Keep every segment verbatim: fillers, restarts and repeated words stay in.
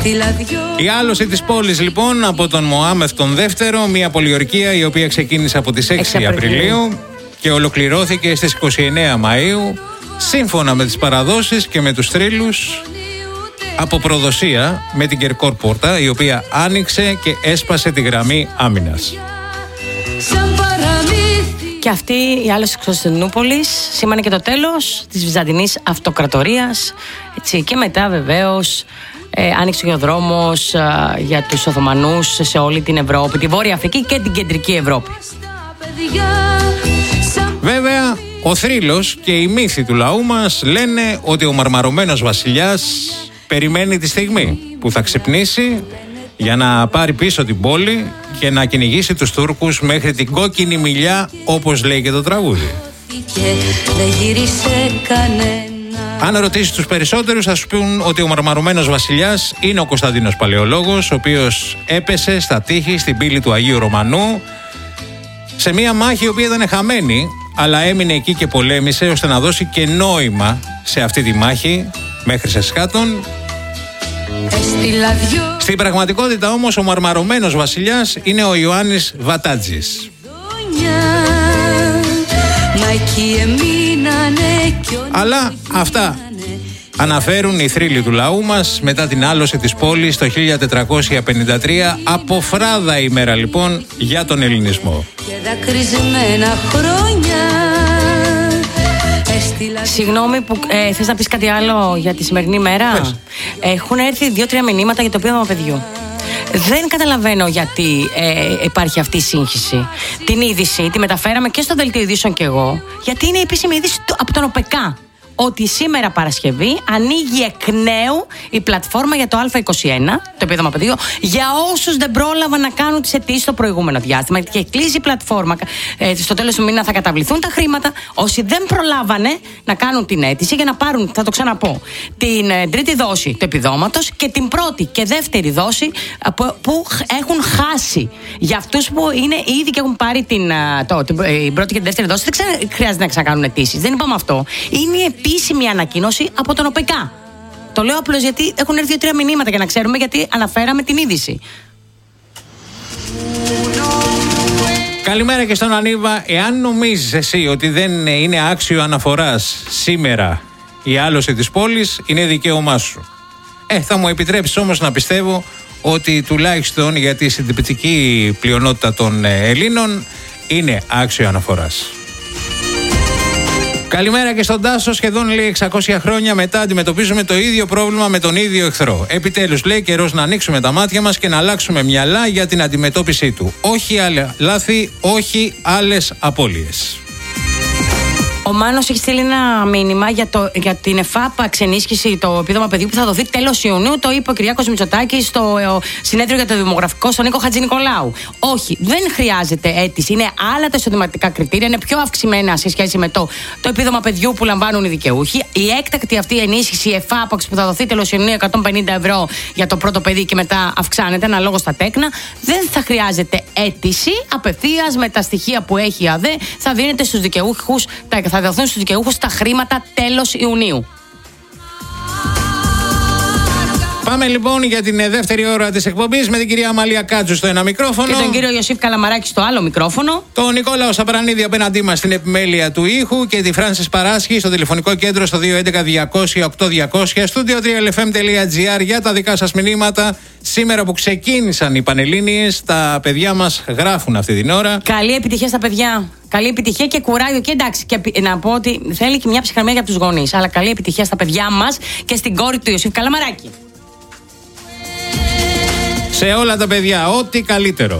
Η άλωση της πόλης λοιπόν από τον Μωάμεθ τον δεύτερο, μια πολιορκία η οποία ξεκίνησε από τις έξι Απριλίου και ολοκληρώθηκε στις είκοσι εννέα Μαΐου, σύμφωνα με τις παραδόσεις και με τους θρύλους, από προδοσία με την Κερκόρ Πόρτα, η οποία άνοιξε και έσπασε τη γραμμή άμυνας. Και αυτή η άλωση της Κωνσταντινούπολης σήμανε και το τέλος της Βυζαντινής Αυτοκρατορίας. Έτσι, και μετά βεβαίως ε, άνοιξε ο δρόμος ε, για τους Οθωμανούς σε όλη την Ευρώπη, τη Βόρεια Αφρική και την Κεντρική Ευρώπη. Βέβαια, ο θρύλος και οι μύθοι του λαού μας λένε ότι ο μαρμαρωμένος βασιλιάς περιμένει τη στιγμή που θα ξυπνήσει για να πάρει πίσω την πόλη και να κυνηγήσει τους Τούρκους μέχρι την κόκκινη μιλιά, όπως λέει και το τραγούδι. Αν ρωτήσεις τους περισσότερους θα σου πούν ότι ο μαρμαρωμένος βασιλιάς είναι ο Κωνσταντίνος Παλαιολόγος, ο οποίος έπεσε στα τείχη στην πύλη του Αγίου Ρωμανού σε μια μάχη η οποία ήταν χαμένη, αλλά έμεινε εκεί και πολέμησε ώστε να δώσει και νόημα σε αυτή τη μάχη μέχρι σε σκάτων. Στην πραγματικότητα όμως ο μαρμαρωμένος βασιλιάς είναι ο Ιωάννης Βατάτζης. Αλλά αυτά αναφέρουν οι θρύλοι του λαού μας μετά την άλωση της πόλης το χίλια τετρακόσια πενήντα τρία, από φράδα ημέρα λοιπόν για τον ελληνισμό. Συγγνώμη που ε, θες να πεις κάτι άλλο για τη σημερινή μέρα? Πες. Έχουν έρθει δύο-τρία μηνύματα για το πείδωμα παιδιού. Δεν καταλαβαίνω γιατί ε, υπάρχει αυτή η σύγχυση. Την είδηση τη μεταφέραμε και στο δελτίο ειδήσεων κι εγώ, γιατί είναι η επίσημη είδηση από τον ΟΠΕΚΑ ότι σήμερα Παρασκευή ανοίγει εκ νέου η πλατφόρμα για το Α είκοσι ένα, το επίδομα παιδιού, για όσους δεν πρόλαβαν να κάνουν τις αιτήσεις το προηγούμενο διάστημα. Και κλείσει η πλατφόρμα. Ε, στο τέλος του μήνα θα καταβληθούν τα χρήματα. Όσοι δεν προλάβανε να κάνουν την αίτηση για να πάρουν, θα το ξαναπώ, την ε, τρίτη δόση του επιδόματος και την πρώτη και δεύτερη δόση ε, που, που έχουν χάσει. Για αυτούς που είναι ήδη και έχουν πάρει την, το, την, την πρώτη και την δεύτερη δόση, δεν ξα, χρειάζεται να ξανακάνουν αιτήσεις. Δεν είπαμε αυτό. Είναι επίσημη ανακοίνωση από τον ΟΠΕΚΑ. Το λέω απλώς γιατί έχουν έρθει δύο-τρία μηνύματα για να ξέρουμε, γιατί αναφέραμε την είδηση. Καλημέρα και στον Ανίβα. Εάν νομίζεις εσύ ότι δεν είναι άξιο αναφοράς σήμερα η άλωση της πόλης, είναι δικαίωμά σου. Ε, θα μου επιτρέψεις όμως να πιστεύω ότι τουλάχιστον για τη συντριπτική πλειονότητα των Ελλήνων είναι άξιο αναφοράς. Καλημέρα και στον Τάσο. Σχεδόν λέει εξακόσια χρόνια μετά αντιμετωπίζουμε το ίδιο πρόβλημα με τον ίδιο εχθρό. Επιτέλους λέει καιρός να ανοίξουμε τα μάτια μας και να αλλάξουμε μυαλά για την αντιμετώπιση του. Όχι άλλα λάθη, όχι άλλες απώλειες. Ο Μάνος έχει στείλει ένα μήνυμα για, το, για την ΕΦΑΠ ξενίσχυση, το επίδομα παιδιού που θα δοθεί τέλος Ιουνίου. Το είπε ο Κυριάκος Μητσοτάκης στο ε, συνέδριο για το δημογραφικό στον Νίκο Χατζηνικολάου. Όχι, δεν χρειάζεται αίτηση. Είναι άλλα τα εισοδηματικά κριτήρια, είναι πιο αυξημένα σε σχέση με το, το επίδομα παιδιού που λαμβάνουν οι δικαιούχοι. Η έκτακτη αυτή ενίσχυση, η ΕΦΑΠ που θα δοθεί τέλος Ιουνίου, εκατόν πενήντα ευρώ για το πρώτο παιδί και μετά αυξάνεται αναλόγως στα τέκνα, δεν θα χρειάζεται αίτηση. Απευθείας με τα στοιχεία που έχει η ΑΔΕ θα δίνεται στους δικαιούχους, θα δοθούν στους δικαιούχους τα χρήματα τέλος Ιουνίου. Πάμε λοιπόν για την δεύτερη ώρα της εκπομπής με την κυρία Αμαλία Κάτσου στο ένα μικρόφωνο. Και τον κύριο Ιωσήφ Καλαμαράκη στο άλλο μικρόφωνο. Τον Νικόλαο Σαπρανίδη απέναντί μας στην επιμέλεια του ήχου και τη Φράνσις Παράσχη στο τηλεφωνικό κέντρο στο δύο έντεκα διακόσια οκτώ διακόσια. Studio τρία ελ εφ εμ τελεία τζι άρ για τα δικά σας μηνύματα. Σήμερα που ξεκίνησαν οι Πανελλήνιες, τα παιδιά μας γράφουν αυτή την ώρα. Καλή επιτυχία στα παιδιά. Καλή επιτυχία και κουράγιο. Και εντάξει, και να πω ότι θέλει και μια ψυχραιμία για τους γονείς. Αλλά καλή επιτυχία στα παιδιά μας και στην κόρη του Ιωσήφ Καλαμαράκη. Σε όλα τα παιδιά, ό,τι καλύτερο.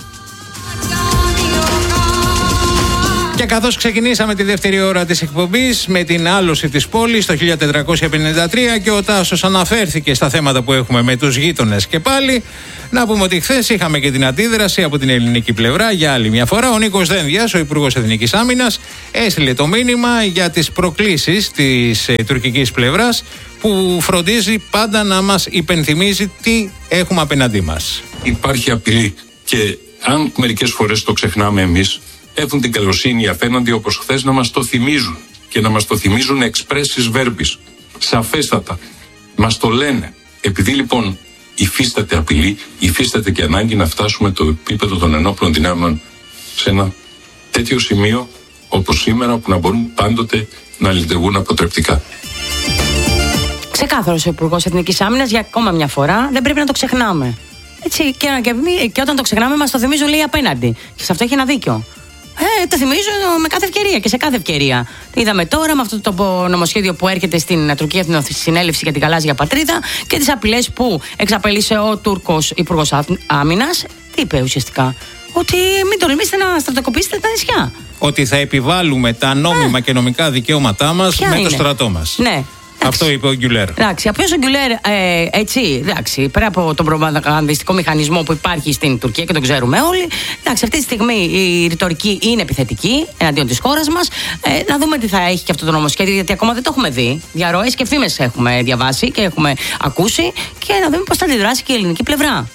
Και καθώς ξεκινήσαμε τη δεύτερη ώρα της εκπομπής με την άλωση της πόλης το χίλια τετρακόσια πενήντα τρία και ο Τάσος αναφέρθηκε στα θέματα που έχουμε με τους γείτονες και πάλι, να πούμε ότι χθες είχαμε και την αντίδραση από την ελληνική πλευρά για άλλη μια φορά. Ο Νίκος Δένδιας, ο Υπουργός Εθνικής Άμυνας, έστειλε το μήνυμα για τις προκλήσεις της ε, τουρκικής πλευράς, που φροντίζει πάντα να μας υπενθυμίζει τι έχουμε απέναντί μας. Υπάρχει απειλή και αν μερικές φορές το ξεχνάμε εμείς, έχουν την καλοσύνη απέναντι, όπως χθες, να μας το θυμίζουν και να μας το θυμίζουν expressis verbis, σαφέστατα. Μας το λένε. Επειδή λοιπόν υφίσταται απειλή, υφίσταται και ανάγκη να φτάσουμε το επίπεδο των ενόπλων δυνάμεων σε ένα τέτοιο σημείο όπως σήμερα, που να μπορούν πάντοτε να λειτουργούν αποτρεπτικά. Ξεκάθαρος ο Υπουργός Εθνικής Άμυνας για ακόμα μια φορά, δεν πρέπει να το ξεχνάμε. Έτσι, και, και, και όταν το ξεχνάμε, μας το θυμίζουν λέει απέναντι. Και σε αυτό έχει ένα δίκιο. Ε, το θυμίζω με κάθε ευκαιρία και σε κάθε ευκαιρία. Είδαμε τώρα με αυτό το νομοσχέδιο που έρχεται στην Τουρκία, την συνέλευση για την γαλάζια πατρίδα, και τις απειλές που εξαπελύσε ο Τούρκος Υπουργός Άμυνας. Τι είπε ουσιαστικά? Ότι μην τολμήσετε να στρατοκοπήσετε τα νησιά. Ότι θα επιβάλλουμε τα νόμιμα ε. και νομικά δικαιώματά μας Ποια με είναι? το στρατό μας. Ναι. Αυτό είπε ο Γκιουλέρ. Εντάξει, απλώς ο Γκιουλέρ, ε, έτσι, εντάξει, πέρα από τον προπαγανδιστικό μηχανισμό που υπάρχει στην Τουρκία και τον ξέρουμε όλοι, εντάξει, αυτή τη στιγμή η ρητορική είναι επιθετική εναντίον της χώρας μας. Ε, να δούμε τι θα έχει και αυτό το νομοσχέδιο, γιατί ακόμα δεν το έχουμε δει. Διαρροές και φήμες έχουμε διαβάσει και έχουμε ακούσει, και να δούμε πώς θα αντιδράσει και η ελληνική πλευρά.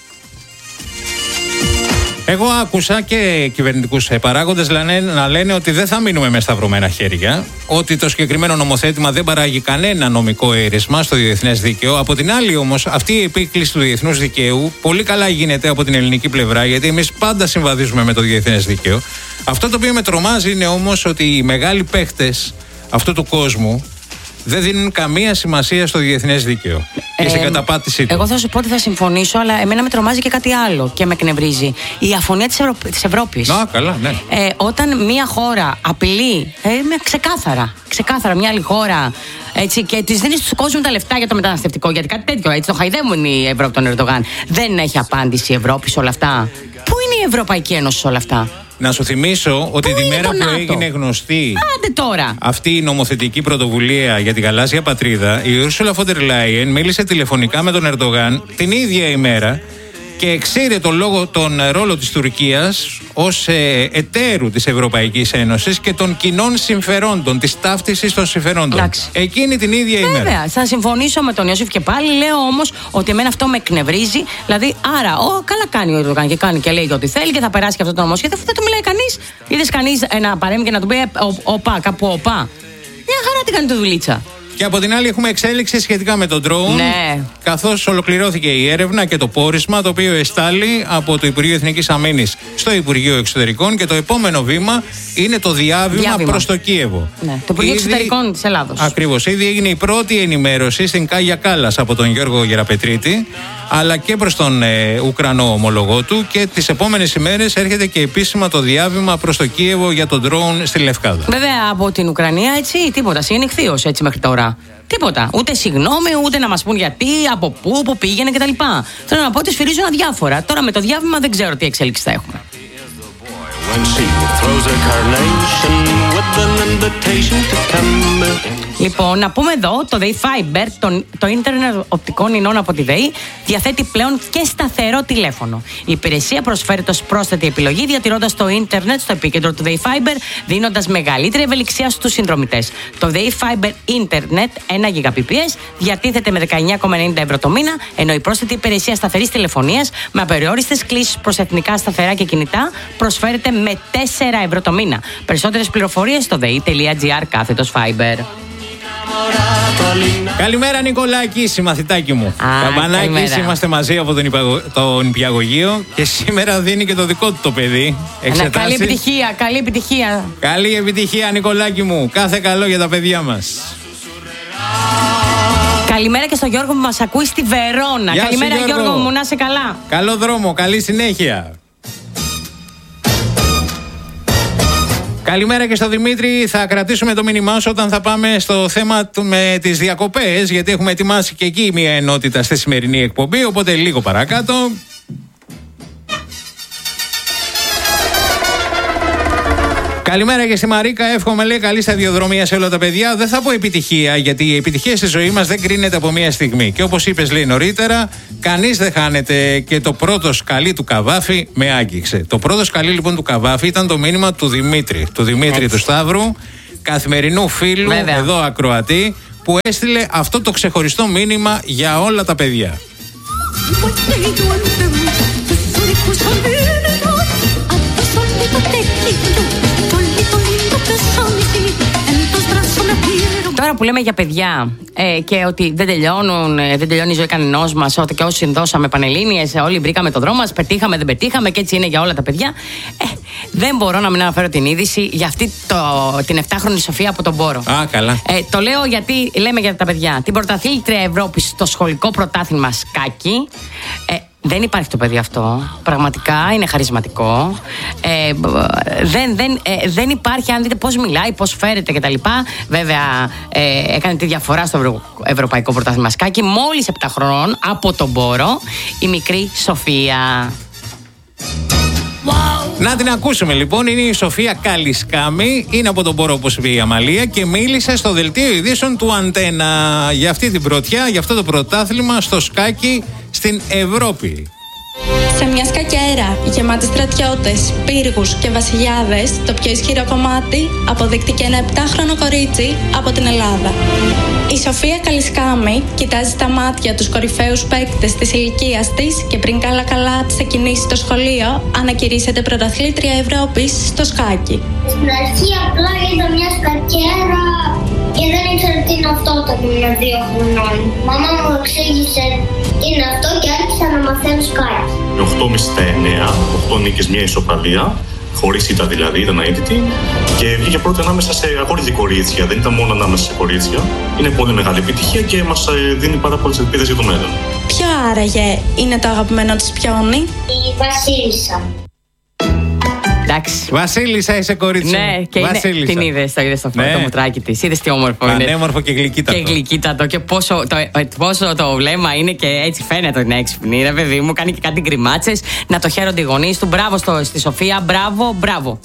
Εγώ άκουσα και κυβερνητικούς παράγοντες να λένε ότι δεν θα μείνουμε με σταυρωμένα χέρια, ότι το συγκεκριμένο νομοθέτημα δεν παράγει κανένα νομικό αίρεσμα στο διεθνές δίκαιο. Από την άλλη όμως, αυτή η επίκληση του διεθνούς δικαίου πολύ καλά γίνεται από την ελληνική πλευρά, γιατί εμείς πάντα συμβαδίζουμε με το διεθνές δίκαιο. Αυτό το οποίο με τρομάζει είναι όμως ότι οι μεγάλοι παίχτες αυτού του κόσμου δεν δίνουν καμία σημασία στο διεθνές δίκαιο και στην ε, καταπάτησή του. Εγώ θα σου πω ότι θα συμφωνήσω, αλλά εμένα με τρομάζει και κάτι άλλο και με εκνευρίζει. Η αφωνία της, Ευρω... της Ευρώπης. Να, καλά, ναι. Ε, όταν μια χώρα απειλεί, ε, με ξεκάθαρα, ξεκάθαρα μια άλλη χώρα, έτσι, και της δίνει στους κόσμους τα λεφτά για το μεταναστευτικό, γιατί κάτι τέτοιο, έτσι, το χαϊδεύουν η Ευρώπη τον Ερντογάν. Δεν έχει απάντηση η Ευρώπη σε όλα αυτά. Πού είναι η Ευρωπαϊκή Ένωση σε όλα αυτά? Να σου θυμίσω ότι Πού τη μέρα που έγινε γνωστή Άντε τώρα. αυτή η νομοθετική πρωτοβουλία για τη γαλάζια πατρίδα, η Ursula von der Leyen μίλησε τηλεφωνικά με τον Ερντογάν την ίδια ημέρα και εξήρε τον, λόγο, τον ρόλο της Τουρκίας ως ε, εταίρου της Ευρωπαϊκής Ένωσης και των κοινών συμφερόντων, της ταύτισης των συμφερόντων. Εντάξει. Εκείνη την ίδια Βέβαια, ημέρα. Βέβαια, θα συμφωνήσω με τον Ιώσιφ και πάλι. Λέω όμως ότι εμένα αυτό με εκνευρίζει. Δηλαδή, άρα, ο, καλά κάνει ο Ερντογάν και κάνει και λέει ό,τι θέλει και θα περάσει και αυτό το νομοσχέδιο, αφού δεν του μιλάει κανείς. Είδες κανείς να παρέμει και να του πει οπα, κάπου οπα? Μια χαρά την κάνει το δουλίτσα. Και από την άλλη έχουμε εξέλιξη σχετικά με τον drone, ναι. καθώς ολοκληρώθηκε η έρευνα και το πόρισμα, το οποίο εστάλει από το Υπουργείο Εθνικής Αμήνης στο Υπουργείο Εξωτερικών, και το επόμενο βήμα είναι το διάβημα, διάβημα. προς το Κίεβο. Ναι. Το Υπουργείο ήδη... Εξωτερικών της Ελλάδος. Ακριβώς. Ήδη έγινε η πρώτη ενημέρωση στην Κάγια Κάλλας από τον Γιώργο Γεραπετρίτη, αλλά και προς τον ε, Ουκρανό ομολογό του, και τις επόμενες ημέρες έρχεται και επίσημα το διάβημα προς το Κίεβο για τον drone στη Λευκάδα. Βέβαια, από την Ουκρανία, έτσι, τίποτα. Συνεχθείως, έτσι, μέχρι τώρα. Τίποτα. Ούτε συγγνώμη, ούτε να μας πούν γιατί, από πού, πού πήγαινε κτλ. Θέλω να πω ότι σφυρίζουν αδιάφορα. Τώρα με το διάβημα δεν ξέρω τι εξέλιξη θα έχουμε. Λοιπόν, να πούμε εδώ, το ΔΕΗ Fiber, το, το ίντερνετ οπτικών ινών από τη ΔΕΗ, διαθέτει πλέον και σταθερό τηλέφωνο. Η υπηρεσία προσφέρεται ως πρόσθετη επιλογή, διατηρώντας το ίντερνετ στο επίκεντρο του ΔΕΗ Fiber, δίνοντας μεγαλύτερη ευελιξία στους συνδρομητές. Το ΔΕΗ Fiber Internet ένα γιγαμπιτ διατίθεται με δεκαεννιά κόμμα ενενήντα ευρώ το μήνα, ενώ η πρόσθετη υπηρεσία σταθερής τηλεφωνίας με απεριόριστες κλήσεις προς εθνικά σταθερά και κινητά προσφέρεται με τέσσερα ευρώ το μήνα. Περισσότερες πληροφορίες στο dei.gr κάθετος Fiber. Καλημέρα Νικολάκη, συμμαθητάκι μου. Καμπανάκης, είμαστε μαζί από τον, υπαγω... τον Υπηαγωγείο και σήμερα δίνει και το δικό του το παιδί εξετάσεις. Καλή επιτυχία, καλή επιτυχία. Καλή επιτυχία Νικολάκη μου, κάθε καλό για τα παιδιά μας. Καλημέρα και στον Γιώργο που μας ακούει στη Βερόνα. Γεια Καλημέρα σου, Γιώργο μου, να είσαι καλά. Καλό δρόμο, καλή συνέχεια. Καλημέρα και στο Δημήτρη. Θα κρατήσουμε το μήνυμά σου όταν θα πάμε στο θέμα του με τις διακοπές, γιατί έχουμε ετοιμάσει και εκεί μια ενότητα στη σημερινή εκπομπή, οπότε λίγο παρακάτω. Καλημέρα και στη Μαρίκα. Εύχομαι, λέει, καλή σταδιοδρομία σε όλα τα παιδιά. Δεν θα πω επιτυχία, γιατί η επιτυχία στη ζωή μας δεν κρίνεται από μία στιγμή. Και όπως είπες, λέει νωρίτερα, κανείς δεν χάνεται. Και το πρώτο σκαλί του Καβάφη με άγγιξε. Το πρώτο σκαλί λοιπόν του Καβάφη ήταν το μήνυμα του Δημήτρη. Του Δημήτρη του Σταύρου, καθημερινού φίλου, βέβαια, εδώ ακροατή, που έστειλε αυτό το ξεχωριστό μήνυμα για όλα τα παιδιά. Τώρα που λέμε για παιδιά ε, και ότι δεν τελειώνουν, ε, δεν τελειώνει η ζωή κανενός μας, ότι και όσοι δώσαμε πανελλήνιες, όλοι βρήκαμε τον δρόμο μας, πετύχαμε, δεν πετύχαμε και έτσι είναι για όλα τα παιδιά. Ε, δεν μπορώ να μην αναφέρω την είδηση για αυτή το, την επτάχρονη Σοφία από τον Πόρο. Α, καλά. Ε, το λέω γιατί λέμε για τα παιδιά. Την πρωταθλήτρια Ευρώπης στο σχολικό πρωτάθλημα σκάκι. Ε, Δεν υπάρχει το παιδί αυτό. Πραγματικά είναι χαρισματικό. Ε, δεν, δεν, ε, δεν υπάρχει, αν δείτε πώς μιλάει, πώς φέρεται κτλ. Βέβαια, ε, έκανε τη διαφορά στο Ευρω... Ευρωπαϊκό Πρωτάθλημα Σκάκι. Μόλις επτά χρονών από τον Πόρο, η μικρή Σοφία. Wow. Να την ακούσουμε λοιπόν. Είναι η Σοφία Καλισκάμη. Είναι από τον Πόρο, όπως είπε η Αμαλία, και μίλησε στο δελτίο ειδήσεων του Αντένα για αυτή την πρωτιά, για αυτό το πρωτάθλημα στο σκάκι στην Ευρώπη. Σε μια σκακέρα γεμάτη στρατιώτες, πύργους και βασιλιάδες, το πιο ισχυρό κομμάτι αποδείχτηκε ένα επτάχρονο κορίτσι από την Ελλάδα. Η Σοφία Καλισκάμη κοιτάζει στα μάτια τους κορυφαίους παίκτες της ηλικίας της και πριν καλά καλά ξεκινήσει το σχολείο, ανακηρύσσεται πρωταθλήτρια Ευρώπης στο σκάκι. Στην αρχή απλά είδα μια σκακέρα και δεν ήξερα τι είναι αυτό όταν ήμουν δύο χρονών. Η μαμά μου εξήγησε τι είναι αυτό και άρχισα να μαθαίνω σκάκι. οκτώ κόμμα πέντε στα εννέα, οκτώ νίκες, μια ισοπαλία, χωρίς ήττα δηλαδή, ήταν αίτητη, και βγήκε πρώτα ανάμεσα σε αγόρια και κορίτσια, δεν ήταν μόνο ανάμεσα σε κορίτσια. Είναι πολύ μεγάλη επιτυχία και μας δίνει πάρα πολλές ελπίδες για το μέλλον. Ποιο άραγε είναι το αγαπημένο της πιόνι? Η Βασίλισσα. Εντάξει. Βασίλισσα, είσαι κορίτσι. Ναι, και είναι, την είδες, το είδες στο φωτό, ναι, το μουτράκι της. Είδες τι όμορφο είναι. Πανέμορφο και γλυκύτατο. Και γλυκύτατο. Και πόσο το, πόσο το βλέμμα είναι και έτσι φαίνεται ότι είναι έξυπνη. Ρε παιδί μου, κάνει και κάτι γκριμάτσες. Να το χαίρονται οι γονείς του. Μπράβο στο, στη Σοφία. Μπράβο, μπράβο.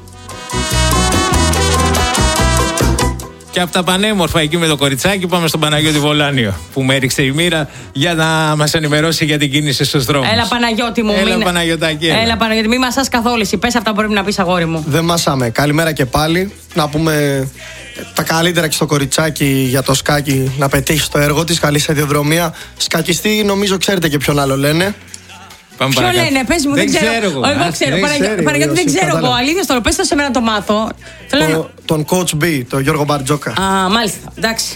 Και από τα πανέμορφα εκεί με το κοριτσάκι πάμε στον Παναγιώτη Βολάνιο, που με έριξε η μοίρα για να μας ενημερώσει για την κίνηση στους δρόμους. Έλα Παναγιώτη μου. Έλα μην... Παναγιωτάκη. Έλα, έλα Παναγιώτη, μη μασάς καθόλου. Εσύ πες αυτά που πρέπει να πεις, αγόρι μου. Δεν μασάμε. Καλημέρα και πάλι. Να πούμε τα καλύτερα και στο κοριτσάκι για το σκάκι να πετύχει στο έργο της. Καλή σταδιοδρομία. Σκακιστή, νομίζω ξέρετε και ποιον άλλο λένε. Πάμε Ποιο παρακάτω. λένε, πες μου, δεν, δεν ξέρω. ξέρω εγώ, εγώ ξέρω. Παναγιώτη, Παναγιώτη, δεν ξέρω εγώ. Αλήθεια τώρα, πες το σε μένα να το μάθω. Το, τον coach B, τον Γιώργο Μπαρτζόκα. Α, μάλιστα, εντάξει.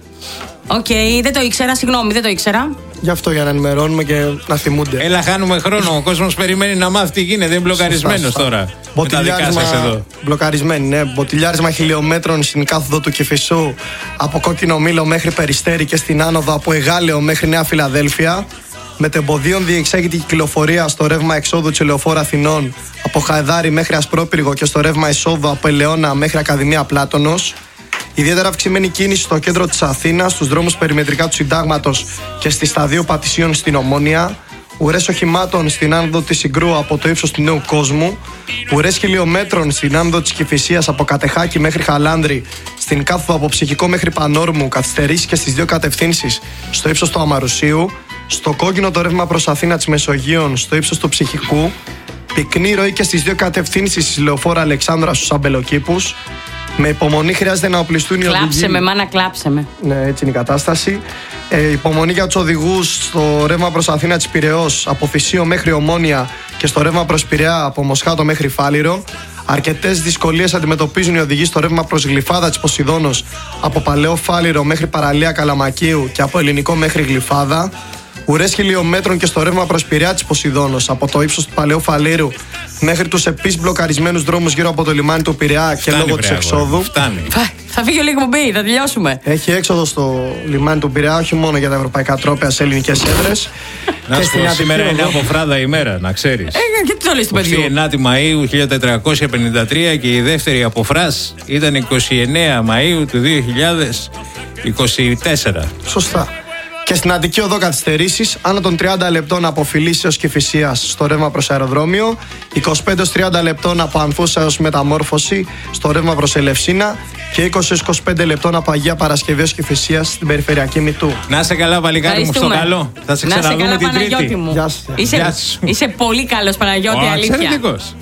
Οκ, okay, δεν το ήξερα, συγγνώμη, δεν το ήξερα. Γι' αυτό, για να ενημερώνουμε και να θυμούνται. Έλα, χάνουμε χρόνο. Ο κόσμος περιμένει να μάθει τι γίνεται. Είναι μπλοκαρισμένος τώρα. Μποτιλιάρισμα, μπλοκαρισμένη, ναι. Μποτιλιάρισμα χιλιόμετρων στην κάθοδο του Κηφισού από Κόκκινο Μήλο μέχρι Περιστέρι και στην άνοδο από Εγάλεο μέχρι Νέα Φιλαδέλφια. Μετεμποδίων διεξάγεται η κυκλοφορία στο ρεύμα εξόδου της Ελεοφόρου Αθηνών από Χαϊδάρι μέχρι Ασπρόπυργο και στο ρεύμα εισόδου από Ελαιώνα μέχρι Ακαδημία Πλάτωνος. Ιδιαίτερα αυξημένη κίνηση στο κέντρο της Αθήνας, στους δρόμους περιμετρικά του Συντάγματος και στη σταδίου Πατησίων στην Ομόνια. Ουρές οχημάτων στην άνοδο της Συγκρού από το ύψος του Νέου Κόσμου. Ουρές χιλιόμετρων στην άνοδο της Κηφισίας από Κατεχάκη μέχρι Χαλάνδρη. Στην κάθοδο από Ψυχικό μέχρι Πανόρμου. Καθυστερήσεις και στις δύο κατευθύνσεις στο ύψος του Αμαρουσίου. Στο κόκκινο το ρεύμα προς Αθήνα της Μεσογείων στο ύψος του Ψυχικού. Πυκνή ροή και στις δύο κατευθύνσεις της Λεωφόρου Αλεξάνδρα στους Αμπελοκήπους. Με υπομονή χρειάζεται να οπλιστούν οι οδηγοί. Κλάψε με, μάνα, κλάψε με. Ναι, έτσι είναι η κατάσταση. Ε, υπομονή για τους οδηγούς στο ρεύμα προς Αθήνα της Πειραιώς από Φυσίο μέχρι Ομόνια και στο ρεύμα προς Πειραιά από Μοσχάτο μέχρι Φάληρο. Αρκετές δυσκολίες αντιμετωπίζουν οι οδηγοί στο ρεύμα προς Γλυφάδα της Ποσειδώνος από Παλαιό Φάληρο μέχρι Παραλία Καλαμακίου και από Ελληνικό μέχρι Γλυφάδα. Ουρές χιλιόμετρων και στο ρεύμα προς Πειραιά της Ποσειδώνος από το ύψος του Παλαιού Φαλήρου μέχρι τους επίσης μπλοκαρισμένους δρόμους γύρω από το λιμάνι του Πειραιά και λόγω της εξόδου. Φτάνει. Θα φύγει ο λίγο μπει, θα τελειώσουμε. Έχει έξοδο στο λιμάνι του Πειραιά, όχι μόνο για τα ευρωπαϊκά τρόπαια σε ελληνικές έδρες. Να σου πω, σήμερα είναι από φράδα ημέρα, να ξέρεις. Ε, και τι το λες του παιδιού. Η ενάτη Μαΐου χίλια τετρακόσια πενήντα τρία και η δεύτερη από φράς ήταν εικοστή ενάτη Μαΐου του δύο χιλιάδες είκοσι τέσσερα. Σωστά. Και στην Αττική Οδό καθυστερήσεις άνω των τριάντα λεπτών από Φιλίσσης έως Κηφισίας στο ρεύμα προς αεροδρόμιο, είκοσι πέντε έως τριάντα λεπτών από Ανθούσα έως Μεταμόρφωση στο ρεύμα προς Ελευσίνα και είκοσι έως είκοσι πέντε λεπτών από Αγία Παρασκευή έως Κηφισίας στην περιφερειακή Μητού. Να είσαι καλά, παλικάρι μου, στο καλό. Θα σε ξαναδούμε την Τρίτη. Μου. Γεια σου. Είσαι, Γεια σου. είσαι πολύ καλός, Παναγιώτη, αλήθεια. Εξαιρετικός.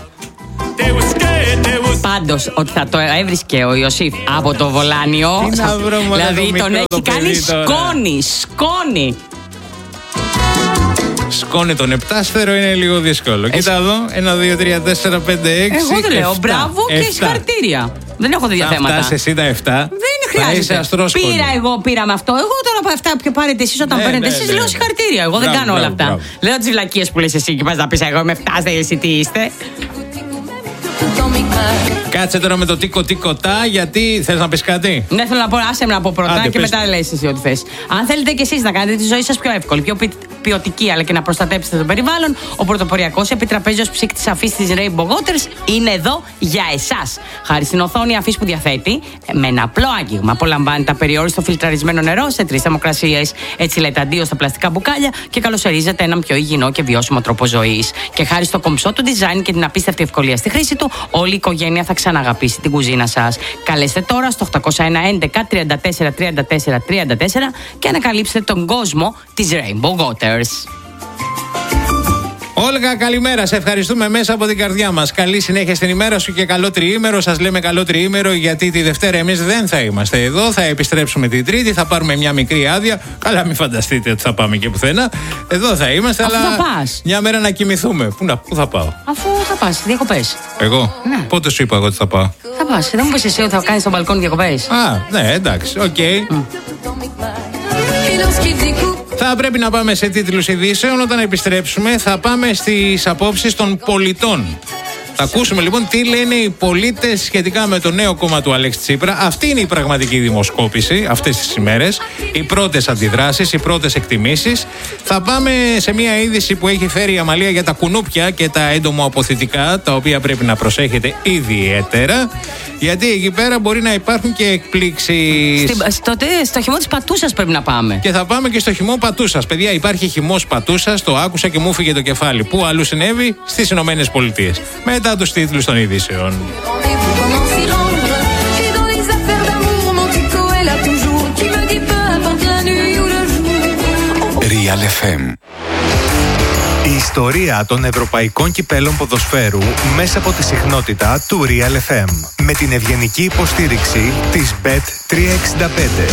Πάντως, ότι θα το έβρισκε ο Ιωσήφ από το Βολάνιο. Τι να βρω, μωρέ, δηλαδή το τον μικρό έχει το κάνει παιδί τώρα. σκόνη, σκόνη. Σκόνη τον επτάστερο είναι λίγο δύσκολο. Κοίτα εδώ, ένα, δύο, τρία, τέσσερα, πέντε, έξι. Εγώ το λέω, εφτά. μπράβο και Εφτά. συγχαρητήρια. Δεν έχω τέτοια Θα θέματα. φτάσεις εσύ τα εφτά. Δεν χρειάζεται. Πήρα εγώ, πήρα με αυτό. Εγώ τώρα από αυτά που πάρετε εσείς όταν ναι, παίρνετε ναι, εσείς ναι, λέω ναι. συγχαρητήρια. Εγώ δεν Μπράβο, κάνω όλα μπράβο, αυτά. μπράβο. Λέω τις βλακίες που λες εσύ και πας να πεις εγώ με φτάστε εσύ τι είστε. Κάτσε τώρα με το τίκο τίκο τα, γιατί θες να πεις κάτι? Ναι, θέλω να πω, άσε με να πω πρώτα. Άντε, και πες. μετά λες εσύ ό,τι θες. Αν θέλετε κι εσείς να κάνετε τη ζωή σας πιο εύκολη, πιο ποι- ποιοτική, αλλά και να προστατέψετε το περιβάλλον, ο πρωτοποριακός επιτραπέζιος ψύκτης αφής της Rainbow Waters είναι εδώ για εσάς. Χάρη στην οθόνη αφής που διαθέτει, με ένα απλό άγγιγμα απολαμβάνετε απεριόριστο φιλτραρισμένο νερό σε τρεις θερμοκρασίες. Έτσι λέτε αντίο στα πλαστικά μπουκάλια και καλωσορίζετε έναν πιο υγιεινό και βιώσιμο τρόπο ζωής. Και χάρη στο κομψό του design και την απίστευτη ευκολία στη χρήση του, όλη η οικογένεια θα ξαναγαπήσει την κουζίνα σας. Καλέστε τώρα στο οκτώ ένα ένα τριάντα τέσσερα τριάντα τέσσερα τριάντα τέσσερα και ανακαλύψτε τον κόσμο της Rainbow Waters. Όλγα, καλημέρα. Σε ευχαριστούμε μέσα από την καρδιά μας. Καλή συνέχεια στην ημέρα σου και καλό τριήμερο. Σας λέμε καλό τριήμερο, γιατί τη Δευτέρα εμείς δεν θα είμαστε εδώ. Θα επιστρέψουμε την Τρίτη. Θα πάρουμε μια μικρή άδεια. Καλά, μην φανταστείτε ότι θα πάμε και πουθενά. Εδώ θα είμαστε, Αφού αλλά θα πας. μια μέρα να κοιμηθούμε. Πού, να, πού θα πάω? Αφού θα πας, διακοπές. Εγώ. Ναι. Πότε σου είπα εγώ ότι θα πάω? Θα πας. Δεν μου πες εσύ ότι θα κάνεις στο μπαλκόνι διακοπές. Α, ναι, εντάξει, οκ. Okay. Θα πρέπει να πάμε σε τίτλους ειδήσεων. Όταν επιστρέψουμε θα πάμε στις απόψεις των πολιτών. Θα ακούσουμε λοιπόν τι λένε οι πολίτες σχετικά με το νέο κόμμα του Αλέξη Τσίπρα. Αυτή είναι η πραγματική δημοσκόπηση αυτές τις ημέρες. Οι πρώτες αντιδράσεις, οι πρώτες εκτιμήσεις. Θα πάμε σε μια είδηση που έχει φέρει η Αμαλία για τα κουνούπια και τα έντομο-αποθητικά, τα οποία πρέπει να προσέχετε ιδιαίτερα, γιατί εκεί πέρα μπορεί να υπάρχουν και εκπλήξεις. Στη, στο, στο χυμό της Πατούσας πρέπει να πάμε. Και θα πάμε και στο χυμό Πατούσας. Παιδιά, υπάρχει χυμός Πατούσας, το άκουσα και μου φύγε το κεφάλι. Πού αλλού συνέβη? Στις Ηνωμένες Πολιτείες. Μετά τους τίτλους των ειδήσεων. Real εφ εμ. Η ιστορία των ευρωπαϊκών κυπέλων ποδοσφαίρου μέσα από τη συχνότητα του Real εφ εμ. Με την ευγενική υποστήριξη της μπετ τριακόσια εξήντα πέντε.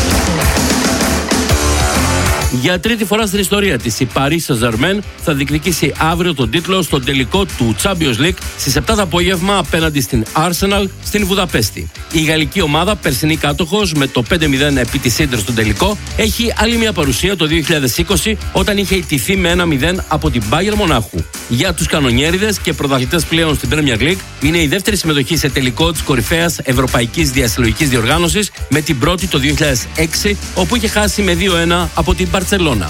Για τρίτη φορά στην ιστορία της, η Paris Saint-Germain θα διεκδικήσει αύριο τον τίτλο στον τελικό του Champions League στις επτά το απόγευμα απέναντι στην Arsenal στην Βουδαπέστη. Η γαλλική ομάδα, περσινή κάτοχος με το πέντε μηδέν επί της Ίντερ στον τελικό, έχει άλλη μια παρουσία το δύο χιλιάδες είκοσι όταν είχε ιτηθεί με ένα μηδέν από την Bayern Μονάχου. Για τους κανονιέριδες και πρωταθλητές πλέον στην Premier League, είναι η δεύτερη συμμετοχή σε τελικό της κορυφαίας ευρωπαϊκής διασυλλογικής διοργάνωσης, με την πρώτη το δύο χιλιάδες έξι, όπου είχε χάσει με δύο ένα από την Μπαρτσελώνα.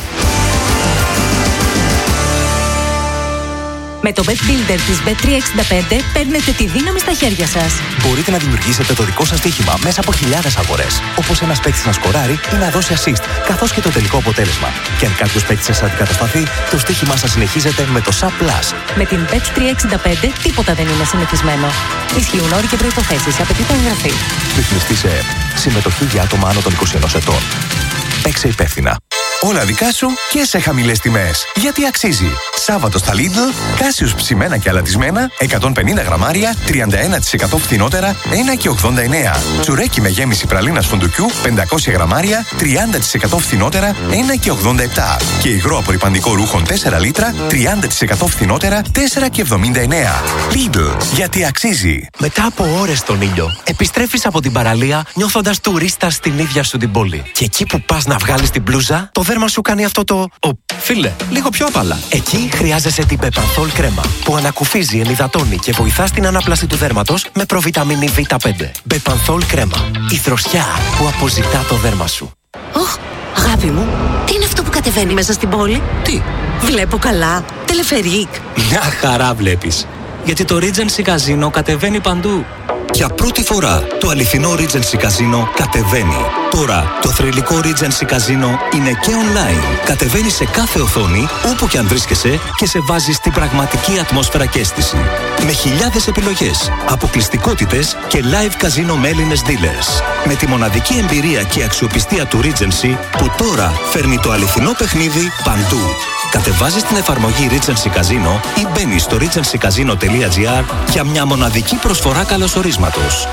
Με το Bet Builder της μπετ τριακόσια εξήντα πέντε παίρνετε τη δύναμη στα χέρια σας. Μπορείτε να δημιουργήσετε το δικό σας στοίχημα μέσα από χιλιάδες αγορές. Όπως ένας παίκτης να σκοράρει ή να δώσει assist, καθώς και το τελικό αποτέλεσμα. Και αν κάποιος παίκτης σας αντικατασταθεί, το στοίχημά σας συνεχίζεται με το Sub Plus. Με την μπετ τριακόσια εξήντα πέντε τίποτα δεν είναι συνηθισμένο. Ισχύουν όροι και προϋποθέσεις. Απαιτείται εγγραφή. Ρυθμιστή σε ΕΕΠ. Συμμετοχή για άτομα άνω των είκοσι ενός ετών. Παίξε υπεύθυνα. Όλα δικά σου και σε χαμηλές τιμές. Γιατί αξίζει. Σάββατο στα Lidl, Κάσιους ψημένα και αλατισμένα, εκατόν πενήντα γραμμάρια, τριάντα ένα τοις εκατό φθηνότερα, ένα και ογδόντα εννέα. Τσουρέκι με γέμιση πραλίνας φουντουκιού, πεντακόσια γραμμάρια, τριάντα τοις εκατό φθηνότερα, ένα και ογδόντα επτά. Και υγρό απορρυπαντικό ρούχων τέσσερα λίτρα, τριάντα τοις εκατό φθηνότερα, τέσσερα και εβδομήντα εννέα. Lidl, γιατί αξίζει. Μετά από ώρες στον ήλιο, επιστρέφεις από την παραλία νιώθοντας τουρίστας στην ίδια σου την πόλη. Και εκεί που πας να βγάλεις την μπλούζα, το δέρμα σου κάνει αυτό το. Ο, φίλε, λίγο πιο απαλά. Εκεί χρειάζεσαι την Bepanthol κρέμα, που ανακουφίζει, ενυδατώνει και βοηθά στην ανάπλαση του δέρματος με προβιταμίνη βι πέντε. Bepanthol κρέμα. Η δροσιά που αποζητά το δέρμα σου. Ωχ, αγάπη μου, τι είναι αυτό που κατεβαίνει μέσα στην πόλη? Τι? Βλέπω καλά. Τελεφερίκ. Μια χαρά βλέπεις. Γιατί το Regency Casino κατεβαίνει παντού. Για πρώτη φορά, το αληθινό Regency Casino κατεβαίνει. Τώρα, το θρυλικό Regency Casino είναι και online. Κατεβαίνει σε κάθε οθόνη, όπου και αν βρίσκεσαι, και σε βάζει στην πραγματική ατμόσφαιρα και αίσθηση. Με χιλιάδες επιλογές, αποκλειστικότητες και live casino με Έλληνες dealers. Με τη μοναδική εμπειρία και αξιοπιστία του Regency, που τώρα φέρνει το αληθινό παιχνίδι παντού. Κατεβάζεις την εφαρμογή Regency Casino ή μπαίνεις στο regency casino τελεία gr για μια μοναδική προσφορά καλωσορίσματος.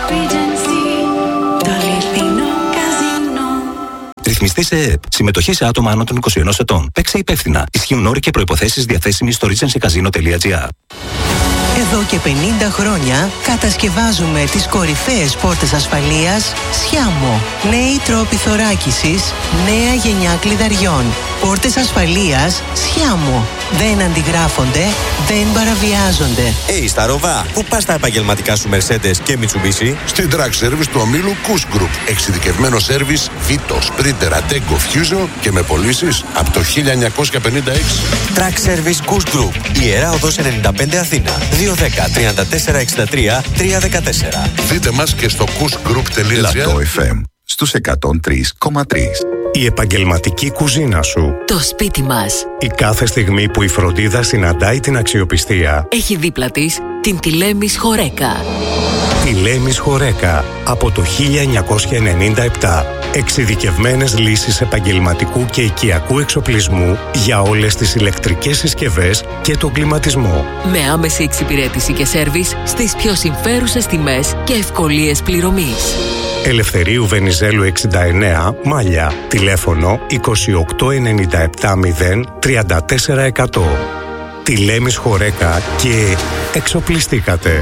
Ρυθμιστή σε ΕΕΠ. Συμμετοχή σε άτομα άνω των είκοσι ενός ετών. Παίξε υπεύθυνα. Ισχύουν όροι και προϋποθέσεις διαθέσιμοι στο regency casino τελεία gr. Εδώ και πενήντα χρόνια κατασκευάζουμε τις κορυφαίες πόρτες ασφαλείας Σιάμο. Νέοι τρόποι θωράκισης, νέα γενιά κλειδαριών. Πόρτες ασφαλείας Σιάμο. Δεν αντιγράφονται, δεν παραβιάζονται. Hey, Σταρόβα, πού πας τα επαγγελματικά σου Mercedes και Mitsubishi? Στην Track Service του ομίλου Kuss Group. Εξειδικευμένο σέρβις Vito, Sprinter, Ateco, Fusion και με πωλήσεις από το χίλια εννιακόσια πενήντα έξι. Track Service Kuss Group. Ιερά Οδός ενενήντα πέντε Αθήνα. δύο ένα μηδέν, τρία τέσσερα έξι τρία, τρία ένα τέσσερα. Δείτε μας και στο kussgroup τελεία gr. Λατό εφ εμ στους εκατόν τρία κόμμα τρία. Η επαγγελματική κουζίνα σου. Το σπίτι μας. Η κάθε στιγμή που η φροντίδα συναντάει την αξιοπιστία. Έχει δίπλα της την Τηλέμις Χορέκα. Τηλέμις Χορέκα από το χίλια εννιακόσια ενενήντα επτά. Εξειδικευμένες λύσεις επαγγελματικού και οικιακού εξοπλισμού για όλες τις ηλεκτρικές συσκευές και τον κλιματισμό. Με άμεση εξυπηρέτηση και σέρβις στις πιο συμφέρουσες τιμές και ευκολίες πληρωμής. Ελευθερίου Βενιζέλου εξήντα εννέα, Μάλια. Τηλέφωνο είκοσι οκτώ ενενήντα επτά μηδέν τριάντα τέσσερα εκατό. Τηλέμις Χορέκα και εξοπλιστήκατε.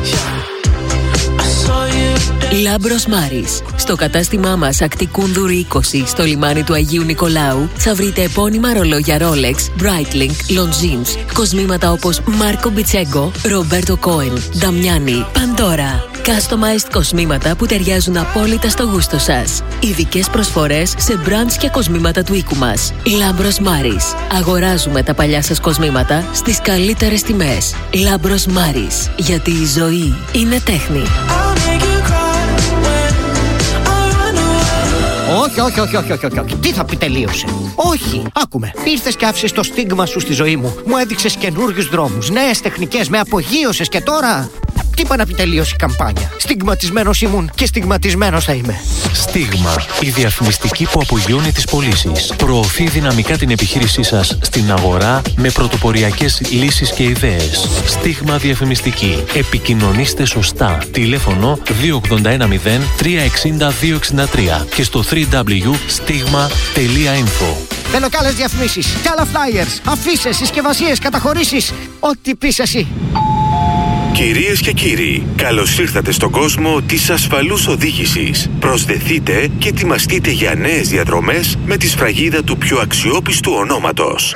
Λάμπρος Μάρης. Στο κατάστημά μας Ακτικούνδουρη είκοσι στο λιμάνι του Αγίου Νικολάου θα βρείτε επώνυμα ρολόγια Rolex, Breitling, Longines, κοσμήματα όπως Μάρκο Μπιτσέγκο, Ρομπέρτο Κόεν, Νταμιάνι, Παντόρα. Customized κοσμήματα που ταιριάζουν απόλυτα στο γούστο σας. Ειδικές προσφορές σε brands και κοσμήματα του οίκου μας. Λάμπρος Μάρης. Αγοράζουμε τα παλιά σας κοσμήματα στις καλύτερες τιμές. Λάμπρος Μάρης. Γιατί η ζωή είναι τέχνη. Όχι, όχι, όχι, όχι, όχι, όχι. Τι θα πει τελείωσε? Όχι, άκουμε. Ήρθες και άφησες το στίγμα σου στη ζωή μου. Μου έδειξες καινούριους δρόμους, νέες τεχνικές, με απογείωσες και τώρα. Τι είπα να πει τελείωσε η καμπάνια? Στιγματισμένος ήμουν και στιγματισμένος θα είμαι. Στίγμα, η διαφημιστική που απογειώνει τις πωλήσεις. Προωθεί δυναμικά την επιχείρησή σας στην αγορά με πρωτοποριακές λύσεις και ιδέες. Στίγμα διαφημιστική. Επικοινωνήστε σωστά. Τηλέφωνο δύο ογδόντα ένα μηδέν τρία εξήντα δύο εξήντα τρία και στο double-u double-u double-u τελεία stigma τελεία info. Θέλω κι άλλες διαφημίσεις, κι άλλα flyers, αφήσεις, συσκευασίες, καταχωρήσεις. Ό,τι πεις εσύ. Κυρίες και κύριοι, καλώς ήρθατε στον κόσμο της ασφαλούς οδήγησης. Προσδεθείτε και ετοιμαστείτε για νέες διαδρομές με τη σφραγίδα του πιο αξιόπιστου ονόματος.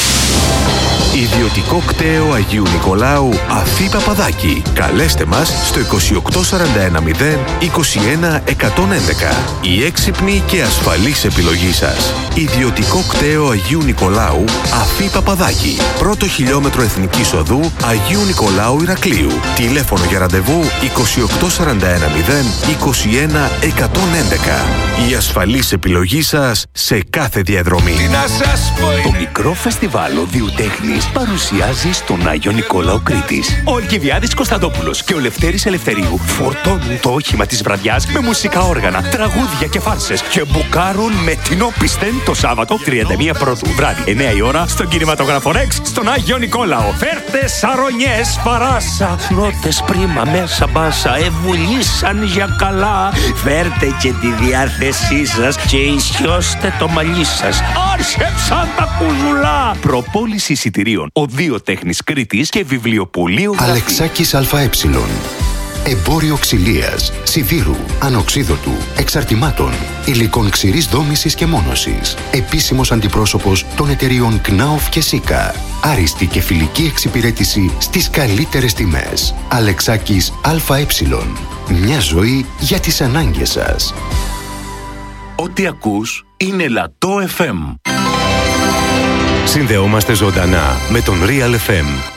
Ιδιωτικό κτέο Αγίου Νικολάου Αφή Παπαδάκη. Καλέστε μας στο είκοσι οκτώ σαράντα ένα μηδέν είκοσι ένα εκατόν έντεκα. Η έξυπνη και ασφαλής επιλογή σας. Ιδιωτικό κτέο Αγίου Νικολάου Αφή Παπαδάκη. Πρώτο χιλιόμετρο Εθνικής Οδού Αγίου Νικολάου Ηρακλείου. Τηλέφωνο για ραντεβού είκοσι οκτώ σαράντα ένα μηδέν είκοσι ένα εκατόν έντεκα. Η ασφαλής επιλογή σας σε κάθε διαδρομή. Τι να σας πω, το μικρό φεστιβάλ οδείου τέχνης παρουσιάζει στον Άγιο Νικόλαο Κρήτης. Ο Αλκιβιάδης Κωνσταντόπουλος και ο Λευτέρης Ελευθερίου φορτώνουν το όχημα της βραδιάς με μουσικά όργανα, τραγούδια και φάρσες και μπουκάρουν με την όπισθεν το Σάββατο τριάντα μία Πρώτου βράδυ εννιά η ώρα στον κινηματογράφο Ρεξ στον Άγιο Νικόλαο. Φέρτε σαρονιές παράσα, νότες πρίμα μέσα μπάσα, ευουλήσαν για καλά. Φέρτε και τη διάθεσή σας και ισιώστε το μαλλί σας. Άρσεψαν τα κουζουλά. Προπόληση εισιτηρίων Οδείο Τέχνης Κρήτης και βιβλιοπωλείο Αλεξάκης ΑΕ. Εμπόριο ξυλίας, σιδήρου, ανοξίδωτου, εξαρτημάτων, υλικών ξηρής δόμησης και μόνωσης. Επίσημος αντιπρόσωπος των εταιριών Κνάοφ και Σίκα. Άριστη και φιλική εξυπηρέτηση στις καλύτερες τιμές. Αλεξάκης ΑΕ. Μια ζωή για τις ανάγκες σας. Ό,τι ακούς είναι Λατό εφ εμ. Συνδεόμαστε ζωντανά με τον Real εφ εμ.